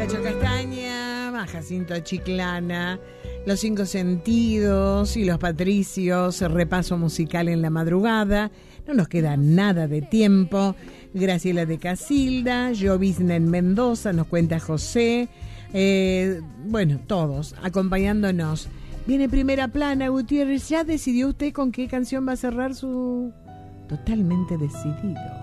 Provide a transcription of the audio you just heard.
Cacho Castaña, Jacinto Chiclana, Los Cinco Sentidos y Los Patricios, repaso musical en la madrugada. No nos queda nada de tiempo. Graciela de Casilda, Llovizna en Mendoza, nos cuenta José. Bueno, todos acompañándonos. Viene Primera Plana, Gutiérrez. ¿Ya decidió usted con qué canción va a cerrar su...? Totalmente decidido.